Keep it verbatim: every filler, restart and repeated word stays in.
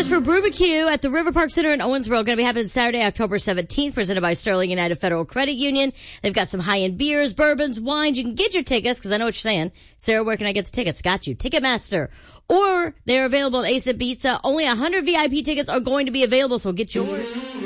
us for Barbecue at the River Park Center in Owensboro. Going to be happening Saturday, October seventeenth, presented by Sterling United Federal Credit Union. They've got some high-end beers, bourbons, wines. You can get your tickets, because I know what you're saying. Sarah, where can I get the tickets? Got you. Ticketmaster. Or they're available at Ace and Pizza. Only one hundred V I P tickets are going to be available, so get yours.